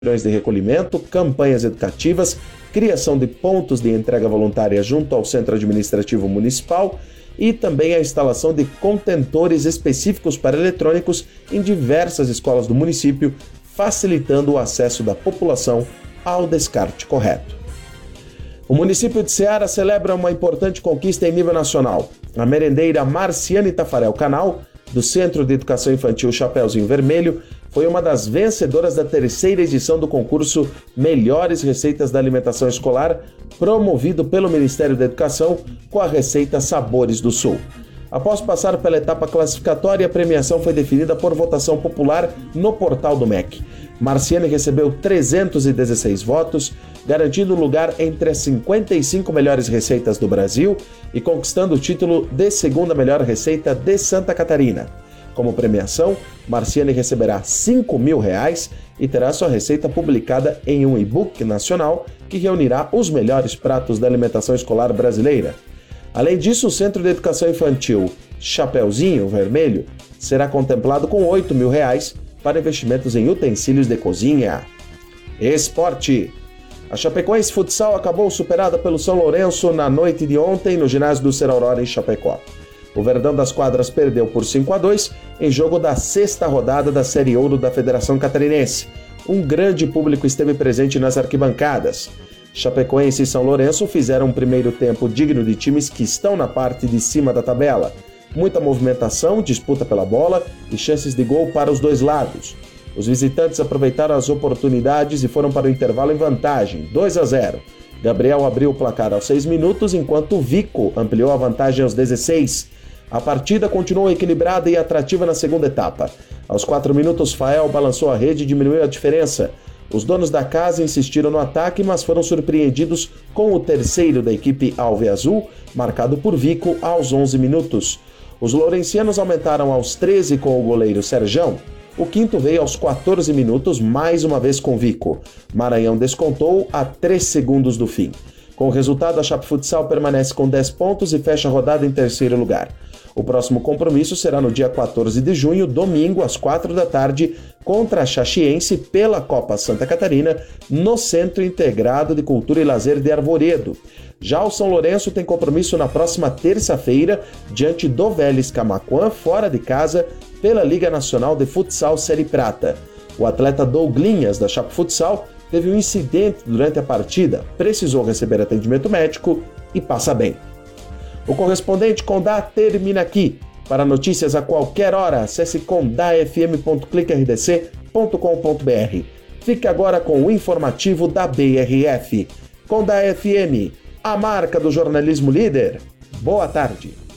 de recolhimento, campanhas educativas, criação de pontos de entrega voluntária junto ao Centro Administrativo Municipal e também a instalação de contentores específicos para eletrônicos em diversas escolas do município, facilitando o acesso da população ao descarte correto. O município de Ceará celebra uma importante conquista em nível nacional. A merendeira Marciane Tafarel Canal, do Centro de Educação Infantil Chapeuzinho Vermelho, foi uma das vencedoras da terceira edição do concurso Melhores Receitas da Alimentação Escolar, promovido pelo Ministério da Educação com a receita Sabores do Sul. Após passar pela etapa classificatória, a premiação foi definida por votação popular no portal do MEC. Marciane recebeu 316 votos, garantindo lugar entre as 55 melhores receitas do Brasil e conquistando o título de segunda melhor receita de Santa Catarina. Como premiação, Marciane receberá R$ 5.000 e terá sua receita publicada em um e-book nacional que reunirá os melhores pratos da alimentação escolar brasileira. Além disso, o Centro de Educação Infantil Chapeuzinho Vermelho será contemplado com R$ 8.000 para investimentos em utensílios de cozinha. Esporte. A Chapecoense Futsal acabou superada pelo São Lourenço na noite de ontem no ginásio do Ser Aurora em Chapecó. O Verdão das Quadras perdeu por 5-2 em jogo da sexta rodada da Série Ouro da Federação Catarinense. Um grande público esteve presente nas arquibancadas. Chapecoense e São Lourenço fizeram um primeiro tempo digno de times que estão na parte de cima da tabela. Muita movimentação, disputa pela bola e chances de gol para os dois lados. Os visitantes aproveitaram as oportunidades e foram para o intervalo em vantagem, 2-0. Gabriel abriu o placar aos 6 minutos, enquanto Vico ampliou a vantagem aos 16. A partida continuou equilibrada e atrativa na segunda etapa. Aos 4 minutos, Fael balançou a rede e diminuiu a diferença. Os donos da casa insistiram no ataque, mas foram surpreendidos com o terceiro da equipe alveazul, marcado por Vico aos 11 minutos. Os lourencianos aumentaram aos 13 com o goleiro Serjão. O quinto veio aos 14 minutos, mais uma vez com Vico. Maranhão descontou a 3 segundos do fim. Com o resultado, a Chape Futsal permanece com 10 pontos e fecha a rodada em terceiro lugar. O próximo compromisso será no dia 14 de junho, domingo, às 4 da tarde, contra a Xaxiense pela Copa Santa Catarina, no Centro Integrado de Cultura e Lazer de Arvoredo. Já o São Lourenço tem compromisso na próxima terça-feira, diante do Vélez Camaquã, fora de casa, pela Liga Nacional de Futsal Série Prata. O atleta Douglinhas, da Chape Futsal, teve um incidente durante a partida, precisou receber atendimento médico e passa bem. O correspondente Condá termina aqui. Para notícias a qualquer hora, acesse condafm.clickrdc.com.br. Fique agora com o informativo da BRF. Condá FM, a marca do jornalismo líder. Boa tarde.